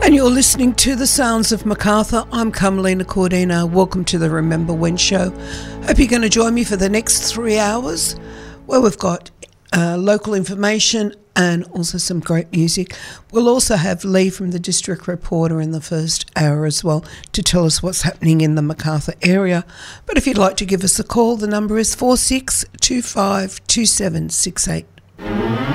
And you're listening to The Sounds of Macarthur. I'm Carmelina Cordina. Welcome to the Remember When show. Hope you're going to join me for the next 3 hours where we've got local information and also some great music. We'll also have Lee from the District Reporter in the first hour as well to tell us what's happening in the Macarthur area. But if you'd like to give us a call, the number is 4625 2768.